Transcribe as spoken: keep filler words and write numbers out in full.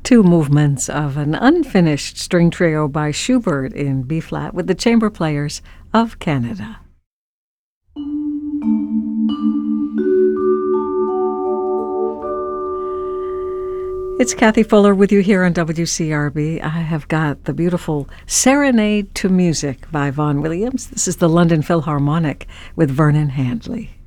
two movements of an unfinished string trio by Schubert in B-flat with the chamber players of Canada. It's Kathy Fuller with you here on W C R B. I have got the beautiful Serenade to Music by Vaughan Williams. This is the London Philharmonic with Vernon Handley.